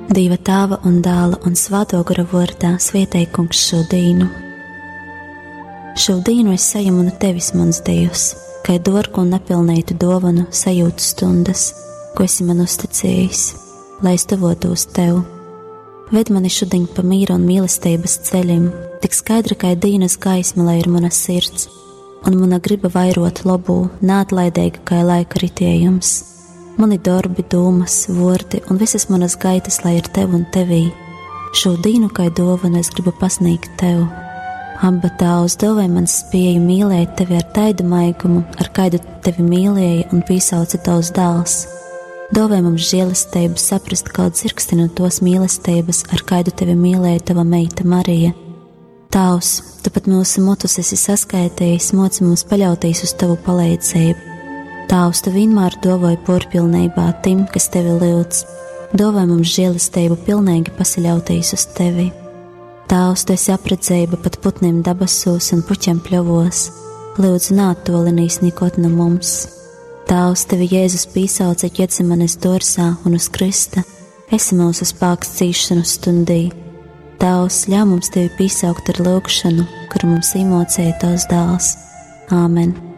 Dieva Tēva un Dēla un Svēto gara vārdā svētī Kungs šo dienu. Šo dienu es saņemu no Tevis, mans Dievs, kā dārgu un nepilnītu dāvanu sajūtu stundas, ko esi man uzticējis, lai es tuvotos Tev. Ved mani šodien pa mīra un mīlestības ceļiem, tik skaidra kā dienas gaisma, lai ir mana sirds, un mana griba vairot labu, neatlaidīga kā laika ritējums. Mani darbi, domas, vārdi un visas manas gaitas, lai ir Tev un Tevī. Šo dienu kā dāvanu es gribu pasniegt Tev. Abba Tēvs, dāvāj man spēju mīlēt Tevi ar taidu maigumu, ar kādu Tevi mīlēja un piesauca Tavs dēls. Dāvāj mums žēlastību saprast kaut dzirksti no tos mīlestības, ar kādu Tevi mīlēja Tava meita Marija. Tavs, Tu pat mūsu mutus esi saskaitījis, moci mums paļauties uz Tavu palīdzību. Tavs, Tu vienmēr dāvāj porpilnībā tim, kas Tevi lūdz. Dāvāj mums žēlastību pilnīgi pasaļauties uz Tevi. Tavs, Tu esi apredzība pat putniem dabasos un puķiem pļovos. Lūdzu, neattolinīs nekot no mums. Tavs, Tevi Jēzus piesauca Ģetsemanes dārzā un uz krista. Esi mūsu spēks cīšanu stundī. Tavs, ļauj mums Tevi piesaukt ar lūgšanu, kuru mums iemācīja Tavs dēls. Āmen.